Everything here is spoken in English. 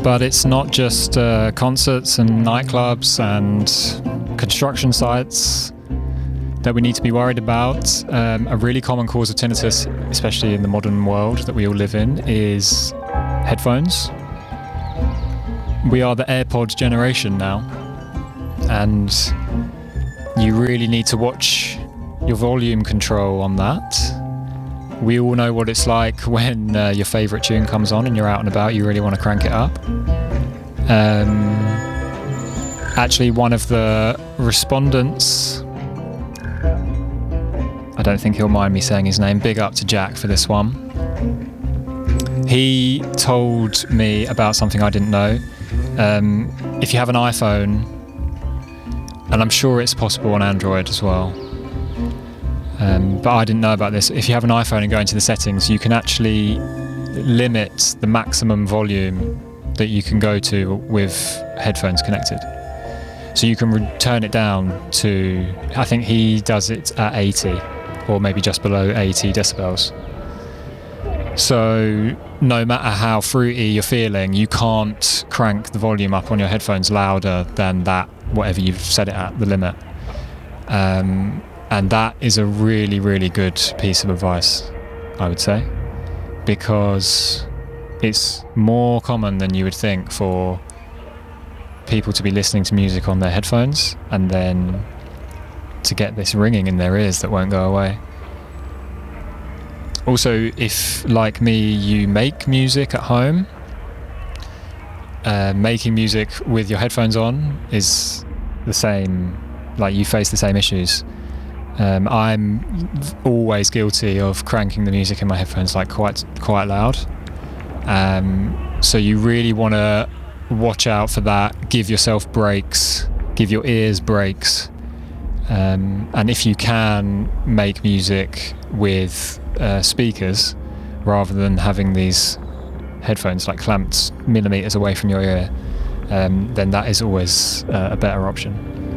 But it's not just concerts and nightclubs and construction sites that we need to be worried about. A really common cause of tinnitus, especially in the modern world that we all live in, is headphones. We are the AirPods generation now, and you really need to watch your volume control on that. We all know what it's like when your favourite tune comes on and you're out and about, you really want to crank it up. Actually, one of the respondents, I don't think he'll mind me saying his name, big up to Jack for this one. He told me about something I didn't know. If you have an iPhone, and I'm sure it's possible on Android as well, but I didn't know about this. If you have an iPhone and go into the settings, you can actually limit the maximum volume that you can go to with headphones connected. So you can turn it down to, I think he does it at 80 or maybe just below 80 decibels. So no matter how fruity you're feeling, you can't crank the volume up on your headphones louder than that, whatever you've set it at, the limit. And that is a really, really good piece of advice, I would say, because it's more common than you would think for people to be listening to music on their headphones and then to get this ringing in their ears that won't go away. Also, if, like me, you make music at home, making music with your headphones on is the same, like you face the same issues. I'm always guilty of cranking the music in my headphones like quite loud. So you really want to watch out for that, give yourself breaks, give your ears breaks. And if you can make music with speakers rather than having these headphones like clamped millimeters away from your ear, then that is always a better option.